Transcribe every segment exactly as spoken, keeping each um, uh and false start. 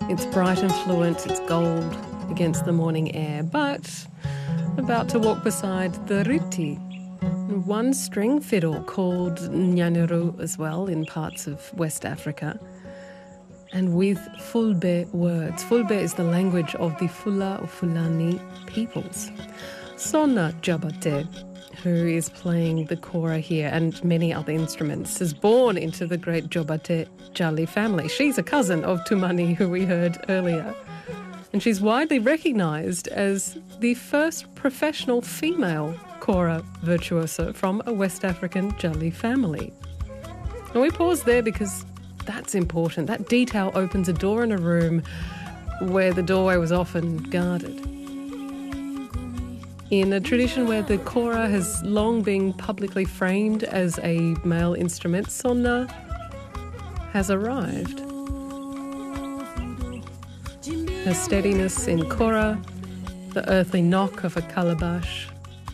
It's bright and fluent, it's gold against the morning air, but about to walk beside the riti, one string fiddle called Nyanuru as well in parts of West Africa, and with Fulbe words. Fulbe is the language of the Fula or Fulani peoples. Sona Jabate, who is playing the kora here and many other instruments, is born into the great Jobate Jali family. She's a cousin of Tumani, who we heard earlier. And she's widely recognised as the first professional female kora virtuoso from a West African Jali family. And we pause there because that's important. That detail opens a door in a room where the doorway was often guarded. In a tradition where the kora has long been publicly framed as a male instrument, Sona has arrived. Her steadiness in kora, the earthly knock of a calabash,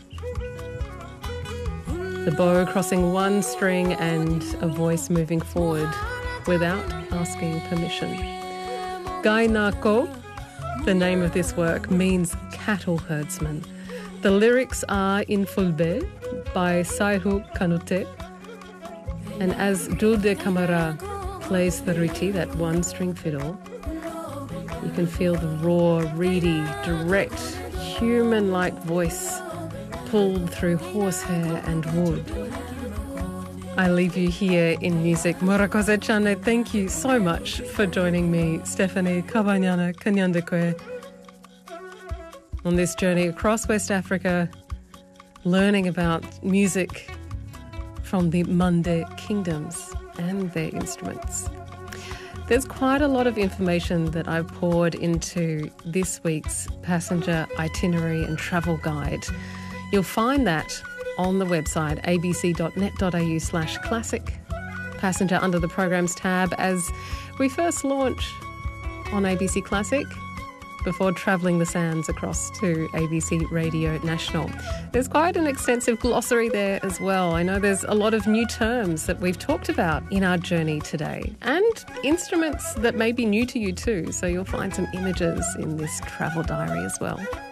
the bow crossing one string and a voice moving forward without asking permission. Gainako, the name of this work, means cattle herdsman. The lyrics are in Fulbe by Saihu Kanute, and as Dude Kamara plays the riti, that one-string fiddle, you can feel the raw, reedy, direct, human-like voice pulled through horsehair and wood. I leave you here in music. Murakoze Chane, thank you so much for joining me, Stephanie Kabanyana Kanyandekwe, on this journey across West Africa, learning about music from the Mande kingdoms and their instruments. There's quite a lot of information that I've poured into this week's passenger itinerary and travel guide. You'll find that on the website abc.net.au slash classic, passenger under the programs tab, as we first launch on A B C Classic before travelling the sands across to A B C Radio National. There's quite an extensive glossary there as well. I know there's a lot of new terms that we've talked about in our journey today, and instruments that may be new to you too, so you'll find some images in this travel diary as well.